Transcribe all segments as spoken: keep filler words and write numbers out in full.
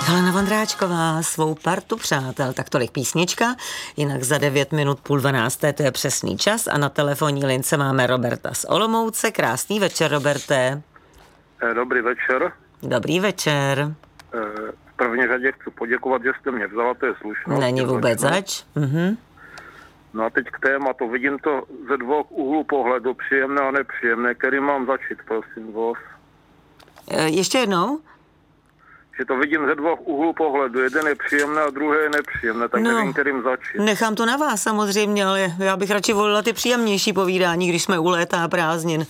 Helena Vondráčková, svou partu přátel, tak tolik písnička, jinak za devět minut půl dvanácté, to je přesný čas a na telefonní lince máme Roberta z Olomouce. Krásný večer, Roberte. Dobrý večer. Dobrý večer. V první řadě chci poděkovat, že jste mě vzala, to je slušnost. Není vůbec zač. Mhm. No a teď k tématu, vidím to ze dvou úhlů pohledu, příjemné a nepříjemné, který mám začít, prosím vás. E, ještě jednou? Že to vidím ze dvou úhlů pohledu, jeden je příjemné a druhý je nepříjemné, tak no, nevím, kterým začít. Nechám to na vás samozřejmě, ale já bych radši volila ty příjemnější povídání, když jsme u léta a prázdnin.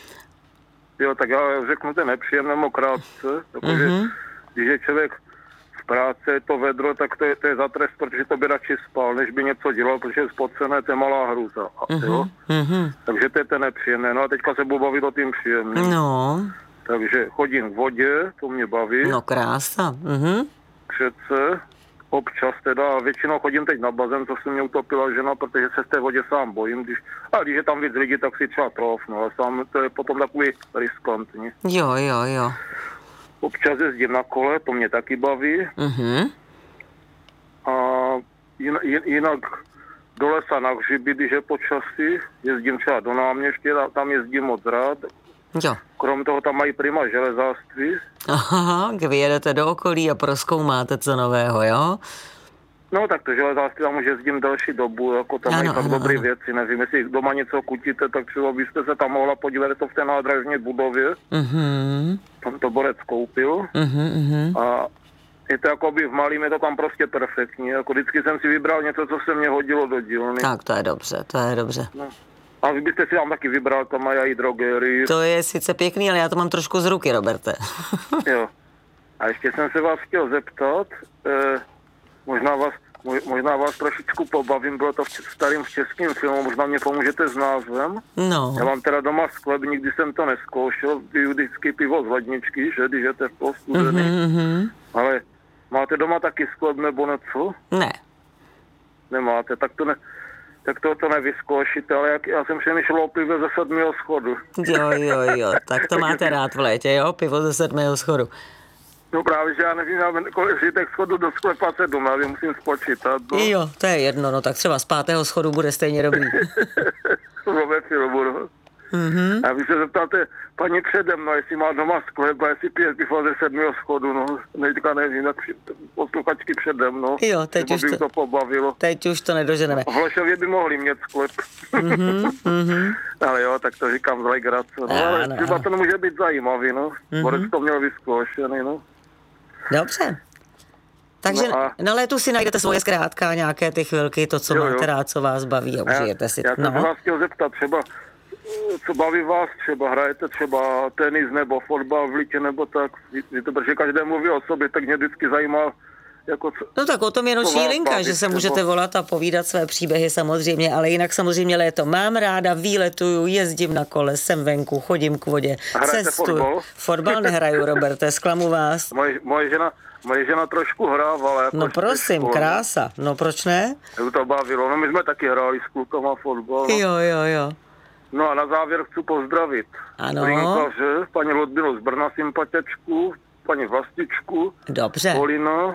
Jo, tak já řeknu ten nepříjemnému krátce, protože mm-hmm. když je člověk v práci, je to vedro, tak to je, to je za trest, protože to by radši spal, než by něco dělal, protože je spocené, to je malá hruza. Mm-hmm. Jo? Mm-hmm. Takže to je ten nepříjemné. No a teďka se budu bavit o tím příjemným. No. Takže chodím v vodě, to mě baví. No krása. Mhm. Přece občas teda, většinou chodím teď na bazén, co se mě utopila žena, protože se z té vodě sám bojím. Když, a když je tam víc lidí, tak si třeba troufnu, ale sám to je potom takový riskantní. Jo, jo, jo. Občas jezdím na kole, to mě taky baví. Mhm. A jinak, jinak do lesa na hřiby, když je počasí, jezdím třeba do náměstí, tam jezdím moc rád. Jo. Krom toho tam mají prima železářství. Aha, kdy vyjedete do okolí a prozkoumáte co nového, jo? No tak to železářství tam už jezdím další dobu, jako tam ano, mají tak ano, dobré ano. věci, nevím, jestli doma něco kutíte, tak třeba byste se tam mohla podívat, to v té nádražní budově. Mhm. Tam to borec koupil. Mhm, a je to jako by v malým, je to tam prostě perfektní, jako vždycky jsem si vybral něco, co se mě hodilo do dílny. Tak to je dobře, to je dobře. No. A vy byste si tam taky vybral, tam mají i drogerii. To je sice pěkný, ale já to mám trošku z ruky, Roberte. Jo. A ještě jsem se vás chtěl zeptat, eh, možná vás, možná vás trošičku pobavím, bylo to v starým v českém filmu, možná mě pomůžete s názvem. No. Já mám teda doma sklep, nikdy jsem to neskoušel, piju vždycky pivo z ledničky, že, když jete v postudený. Mm-hmm. Ale máte doma taky sklep nebo něco? Ne. Nemáte, tak to ne... tak to, to nevyzkoušíte, ale jak, já jsem přemýšlel o pivo ze sedmého schodu. Jo, jo, jo, tak to máte rád v létě, jo? Pivo ze sedmého schodu. No právě, že já nevím, kolik těch schodů do sklepa sedm, já musím spočítat. No. Jo, to je jedno, no tak třeba z pátého schodu bude stejně dobrý. No ve filmu, no. Mm-hmm. A vy se zeptáte paní přede mnou, jestli má doma sklep a jestli pije pivo ze sedmého schodu, no. Teďka nevím, jak posluchačky přede mnou. Jo, teď už to, to pobavilo. Teď už to nedoženeme. V Hlešově by mohli mít sklep. Mm-hmm, mm-hmm. Ale jo, tak to říkám z legrace. No, no, ale třeba to nemůže být zajímavý, no. Mm-hmm. Borec to měl vyzkoušený, no. Dobře. Takže no a... na létu si najdete svoje zkrátka, nějaké ty chvilky, to, co jo, máte jo. rád, co vás baví a užijete si. Já jsem no. vás chtěl zeptat, třeba co baví vás, třeba hrajete třeba tenis nebo fotbal v Litě nebo tak, protože každý mluví o sobě, tak mě vždycky zajímá, jako co, no tak o tom je noční linka, baví, že se můžete třeba volat a povídat své příběhy samozřejmě, ale jinak samozřejmě léto mám ráda, výletuju, jezdím na kole, jsem venku, chodím k vodě, cestuju. Fotbal? Fotbal nehraju, Roberte, zklamu vás. Moje, moje žena Moje žena trošku hrávala. Jako no prosím, školu, krása. No proč ne? Jak to bavilo. No my jsme taky hráli s klukama fotbal. No. Jo, jo, jo. No a na závěr chci pozdravit. Ano. Linkaře, paní Ludmilu z Brna, sympatičku, paní Vlastičku. Dobře. Polina.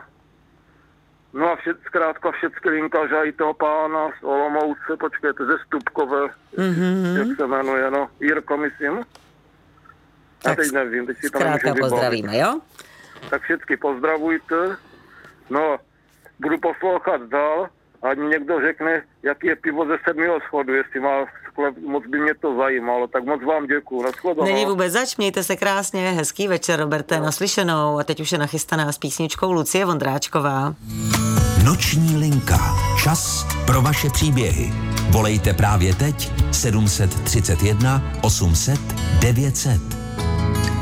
No a všet, zkrátka všechny linkaře i toho pána z Olomouce, počkejte, ze Stupkové, mm-hmm. jak se jmenuje, no, Jirko, myslím. Já teď nevím, teď si to nemůžu vybavit. Pozdravíme, jo? Tak všechny pozdravujte. No, budu poslouchat dál, ať mi někdo řekne, jaký je pivo ze sedmého schodu, jestli má sklep, moc by mě to zajímalo. Tak moc vám děkuju. Nashledanou. Není vůbec zač, mějte se krásně, hezký večer, Roberte, no. Naslyšenou. A teď už je nachystaná s písničkou Lucie Vondráčková. Noční linka. Čas pro vaše příběhy. Volejte právě teď sedm tři jedna osm set devět set.